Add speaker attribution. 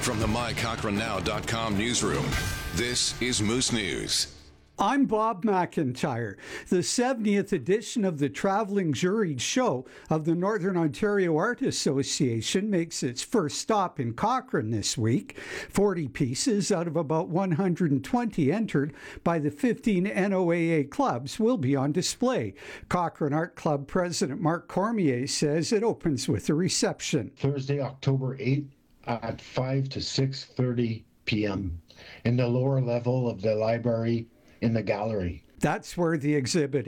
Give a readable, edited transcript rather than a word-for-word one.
Speaker 1: From the MyCochranNow.com newsroom, this is Moose News.
Speaker 2: I'm Bob McIntyre. The 70th edition of the Traveling Juried Show of the Northern Ontario Art Association makes its first stop in Cochrane this week. 40 pieces out of about 120 entered by the 15 NOAA clubs will be on display. Cochrane Art Club President Mark Cormier says it opens with a reception.
Speaker 3: Thursday, October 8th at 5 to 6:30 p.m. in the lower level of the library in the gallery.
Speaker 2: That's where the exhibit